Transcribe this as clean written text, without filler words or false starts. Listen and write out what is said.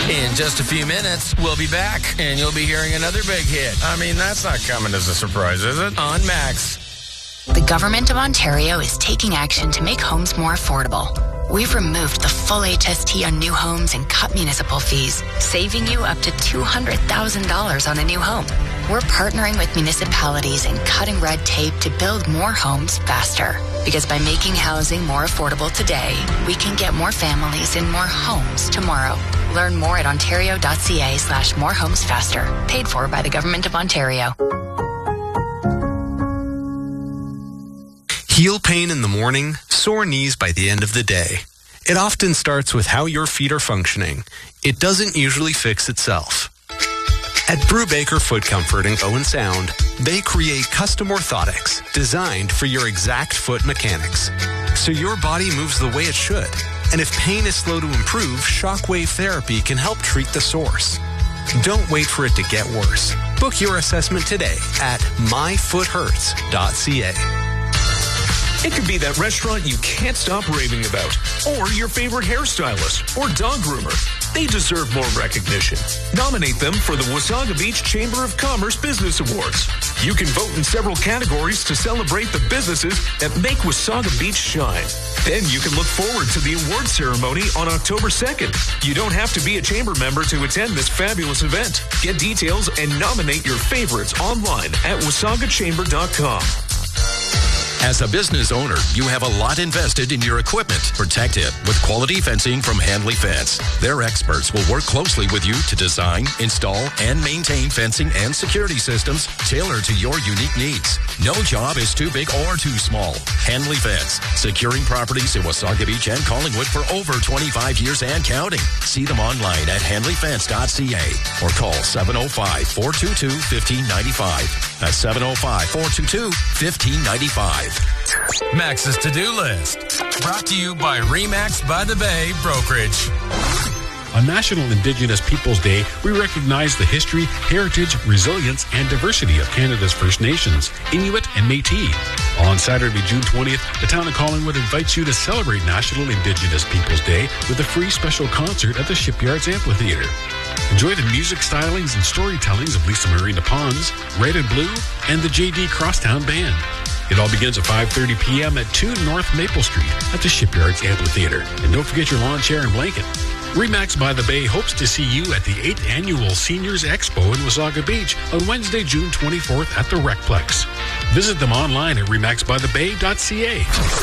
In just a few minutes, we'll be back, and you'll be hearing another big hit. I mean, that's not coming as a surprise, is it? On Max. The Government of Ontario is taking action to make homes more affordable. We've removed the full HST on new homes and cut municipal fees, saving you up to $200,000 on a new home. We're partnering with municipalities and cutting red tape to build more homes faster. Because by making housing more affordable today, we can get more families in more homes tomorrow. Learn more at ontario.ca/morehomesfaster. Paid for by the Government of Ontario. Heel pain in the morning, sore knees by the end of the day. It often starts with how your feet are functioning. It doesn't usually fix itself. At Brubaker Foot Comfort and Go and Sound, they create custom orthotics designed for your exact foot mechanics. So your body moves the way it should. And if pain is slow to improve, shockwave therapy can help treat the source. Don't wait for it to get worse. Book your assessment today at myfoothurts.ca. It could be that restaurant you can't stop raving about, or your favorite hairstylist or dog groomer. They deserve more recognition. Nominate them for the Wasaga Beach Chamber of Commerce Business Awards. You can vote in several categories to celebrate the businesses that make Wasaga Beach shine. Then you can look forward to the award ceremony on October 2nd. You don't have to be a chamber member to attend this fabulous event. Get details and nominate your favorites online at wasagachamber.com. As a business owner, you have a lot invested in your equipment. Protect it with quality fencing from Handley Fence. Their experts will work closely with you to design, install, and maintain fencing and security systems tailored to your unique needs. No job is too big or too small. Handley Fence, securing properties in Wasaga Beach and Collingwood for over 25 years and counting. See them online at handleyfence.ca or call 705-422-1595. That's 705-422-1595. Max's to-do list. Brought to you by RE/MAX by the Bay Brokerage. On National Indigenous Peoples Day, we recognize the history, heritage, resilience, and diversity of Canada's First Nations, Inuit, and Métis. On Saturday, June 20th, the town of Collingwood invites you to celebrate National Indigenous Peoples Day with a free special concert at the Shipyards Amphitheatre. Enjoy the music stylings and storytellings of Lisa Marina Pons, Red and Blue, and the J.D. Crosstown Band. It all begins at 5:30 p.m. at 2 North Maple Street at the Shipyards Amphitheatre. And don't forget your lawn chair and blanket. RE/MAX by the Bay hopes to see you at the 8th Annual Seniors Expo in Wasaga Beach on Wednesday, June 24th at the Recplex. Visit them online at remaxbythebay.ca.